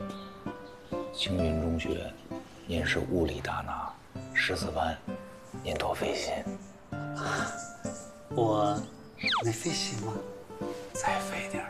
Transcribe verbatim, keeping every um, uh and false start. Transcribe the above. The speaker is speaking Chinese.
青云中学，您是物理大拿，诗词班，您多费心。 我没费心吗？ 再费点。